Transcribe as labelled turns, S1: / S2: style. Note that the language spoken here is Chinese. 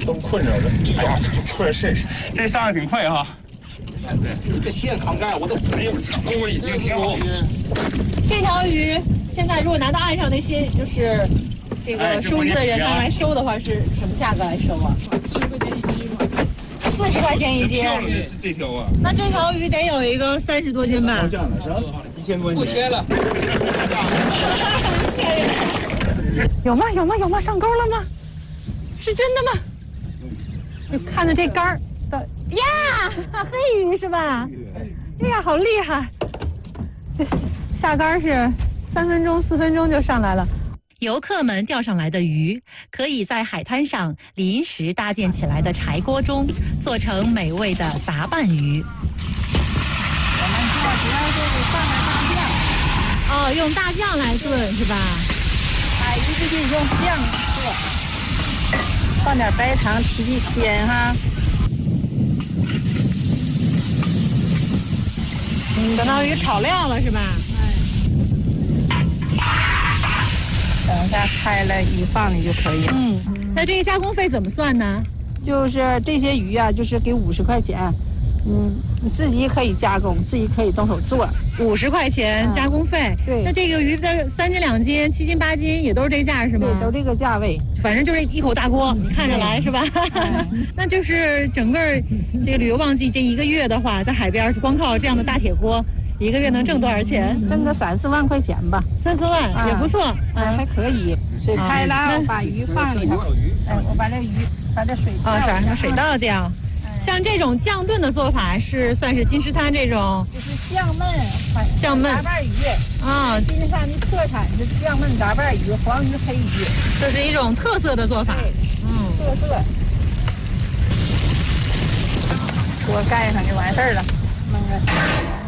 S1: 都困着了，哎呀，就困着肾上。
S2: 这上来挺快哈。
S1: 这线扛盖，我都哎呦，跟我已经挺好。
S3: 这条鱼现在如果拿到岸上那些就是这个收鱼的人他来收的话，是什么价格来收啊？40块钱一斤。
S2: 这条啊？
S3: 那这条鱼得有一个30多斤吧？
S2: 这样的是吧？1000多斤。不切了。
S3: 有吗？有吗？有吗？上钩了吗？是真的吗？就看着这竿儿的呀，黑鱼是吧？哎呀，好厉害！这下竿是3分钟、4分钟就上来了。游客们钓上来的鱼，可以在海滩上临时搭建起来的柴锅中，做成美味的杂拌鱼。
S4: 我们做主要就是放点大酱。
S3: 哦，用大酱来炖是吧？
S4: 海鱼必须用酱做，放点白糖提提鲜哈。
S3: 等到鱼炒料了是吧？
S4: 等一下开了鱼放里就可以了。
S3: 那这个加工费怎么算呢？
S4: 就是这些鱼啊，就是给50块钱。你自己可以加工，自己可以动手做。
S3: 50块钱加工费。
S4: 对。
S3: 那这个鱼的3斤、2斤、7斤、8斤也都是这价是吗？
S4: 对，都这个价位。
S3: 反正就是一口大锅，你看着来是吧？那就是整个这个旅游旺季这1个月的话，在海边光靠这样的大铁锅，1个月能挣多少钱？
S4: 挣个3、4万块钱吧。
S3: 3、4万也不错。
S4: 还可以。水开了，把鱼放里头。我把这鱼把这水
S3: 把水倒掉。像这种酱炖的做法是算是金石滩这种，
S4: 就是酱焖杂拌鱼
S3: 啊。
S4: 金石滩的特产是酱焖杂拌鱼，黄鱼、黑鱼，
S3: 这是一种特色的做法。
S4: 特色。锅盖上就完事儿了，焖个。